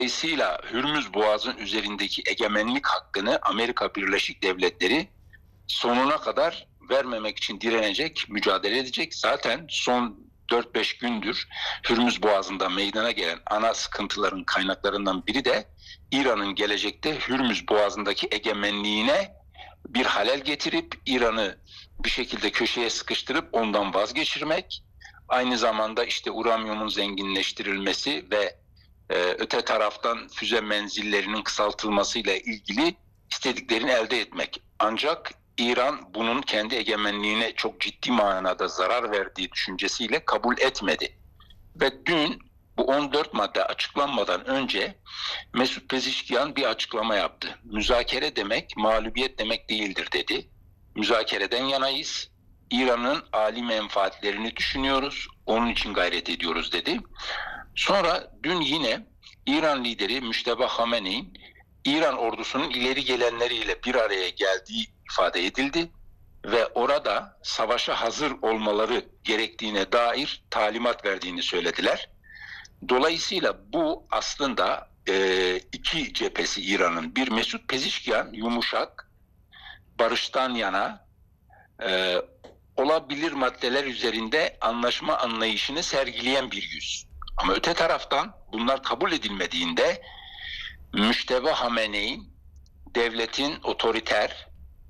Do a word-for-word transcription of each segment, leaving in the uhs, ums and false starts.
Dolayısıyla Hürmüz Boğazı'nın üzerindeki egemenlik hakkını Amerika Birleşik Devletleri sonuna kadar vermemek için direnecek, mücadele edecek. Zaten son dört beş gündür Hürmüz Boğazı'nda meydana gelen ana sıkıntıların kaynaklarından biri de İran'ın gelecekte Hürmüz Boğazı'ndaki egemenliğine bir halel getirip İran'ı bir şekilde köşeye sıkıştırıp ondan vazgeçirmek. Aynı zamanda işte uranyumun zenginleştirilmesi ve e, öte taraftan füze menzillerinin kısaltılmasıyla ilgili istediklerini elde etmek. Ancak İran bunun kendi egemenliğine çok ciddi manada zarar verdiği düşüncesiyle kabul etmedi. Ve dün bu on dört madde açıklanmadan önce Mesut Pezişkian bir açıklama yaptı. Müzakere demek mağlubiyet demek değildir dedi. Müzakereden yanayız. İran'ın âli menfaatlerini düşünüyoruz. Onun için gayret ediyoruz dedi. Sonra dün yine İran lideri Müşteba Hamene'in İran ordusunun ileri gelenleriyle bir araya geldiği ifade edildi ve orada savaşa hazır olmaları gerektiğine dair talimat verdiğini söylediler. Dolayısıyla bu aslında e, iki cephesi İran'ın. Bir, Mesut Pezişkian yumuşak, barıştan yana, e, olabilir maddeler üzerinde anlaşma anlayışını sergileyen bir yüz. Ama öte taraftan bunlar kabul edilmediğinde Müşteba Hamene'in devletin otoriter,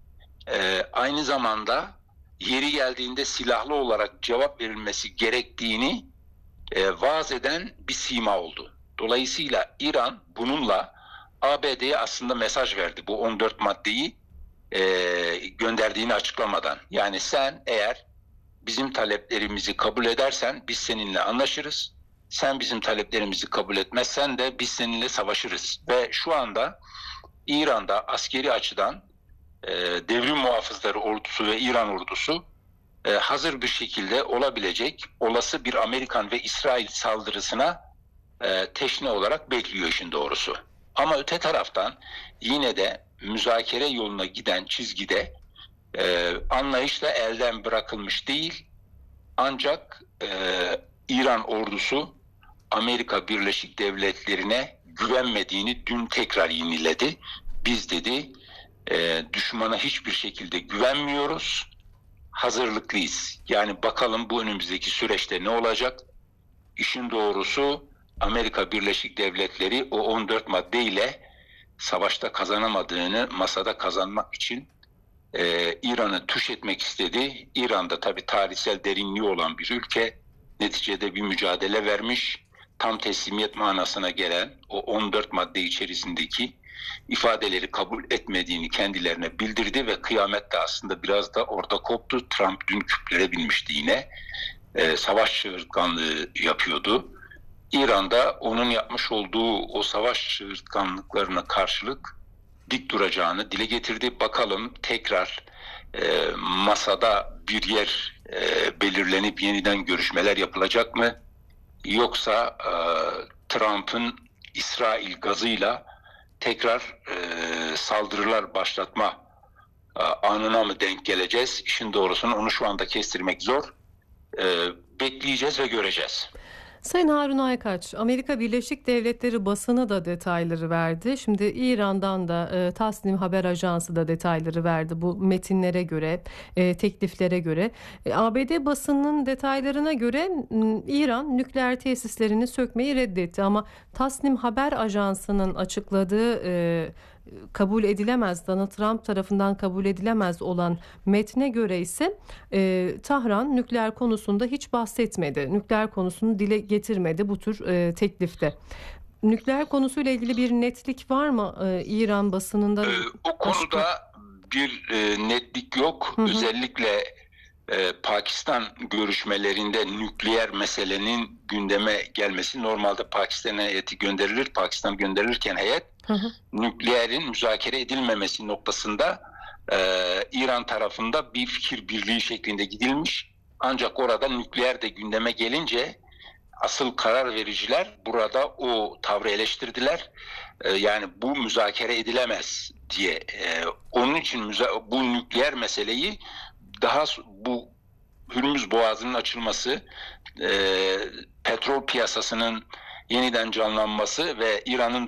e, aynı zamanda yeri geldiğinde silahlı olarak cevap verilmesi gerektiğini e, vaaz eden bir sima oldu. Dolayısıyla İran bununla A B D'ye aslında mesaj verdi bu on dört maddeyi e, gönderdiğini açıklamadan. Yani sen eğer bizim taleplerimizi kabul edersen biz seninle anlaşırız. Sen bizim taleplerimizi kabul etmezsen de biz seninle savaşırız. Ve şu anda İran'da askeri açıdan e, devrim muhafızları ordusu ve İran ordusu e, hazır bir şekilde olabilecek olası bir Amerikan ve İsrail saldırısına e, teşne olarak bekliyor işin doğrusu. Ama öte taraftan yine de müzakere yoluna giden çizgide e, anlayışla elden bırakılmış değil. Ancak e, İran ordusu Amerika Birleşik Devletleri'ne güvenmediğini dün tekrar yeniledi. Biz dedi e, düşmana hiçbir şekilde güvenmiyoruz, hazırlıklıyız. Yani bakalım bu önümüzdeki süreçte ne olacak? İşin doğrusu Amerika Birleşik Devletleri o on dört maddeyle savaşta kazanamadığını masada kazanmak için e, İran'ı tuş etmek istedi. İran da tabii tarihsel derinliği olan bir ülke. Neticede bir mücadele vermiş. Tam teslimiyet manasına gelen o on dört madde içerisindeki ifadeleri kabul etmediğini kendilerine bildirdi ve kıyamet de aslında biraz da orada koptu. Trump dün küplere binmişti yine. E, savaş çığırtkanlığı yapıyordu. İran'da onun yapmış olduğu o savaş çığırtkanlıklarına karşılık dik duracağını dile getirdi. Bakalım tekrar e, masada bir yer e, belirlenip yeniden görüşmeler yapılacak mı? Yoksa e, Trump'ın İsrail gazıyla tekrar e, saldırılar başlatma e, anına mı denk geleceğiz? İşin doğrusunu onu şu anda kestirmek zor. E, bekleyeceğiz ve göreceğiz. Sayın Harun Aykaç, Amerika Birleşik Devletleri basını da detayları verdi. Şimdi İran'dan da e, Tasnim Haber Ajansı da detayları verdi bu metinlere göre, e, tekliflere göre. E, A B D basının detaylarına göre m, İran nükleer tesislerini sökmeyi reddetti. Ama Tasnim Haber Ajansı'nın açıkladığı e, kabul edilemez, Donald Trump tarafından kabul edilemez olan metne göre ise e, Tahran nükleer konusunda hiç bahsetmedi. Nükleer konusunu dile getirmedi bu tür e, teklifte. Nükleer konusuyla ilgili bir netlik var mı e, İran basınında? Ee, o konuda bir e, netlik yok. Hı hı. Özellikle e, Pakistan görüşmelerinde nükleer meselenin gündeme gelmesi, normalde Pakistan heyeti gönderilir. Pakistan gönderilirken heyet hı hı. nükleerin müzakere edilmemesi noktasında e, İran tarafında bir fikir birliği şeklinde gidilmiş. Ancak orada nükleer de gündeme gelince asıl karar vericiler burada o tavrı eleştirdiler. Ee, yani bu müzakere edilemez diye. Ee, onun için müza- bu nükleer meseleyi daha bu Hürmüz Boğazı'nın açılması, e, petrol piyasasının yeniden canlanması ve İran'ın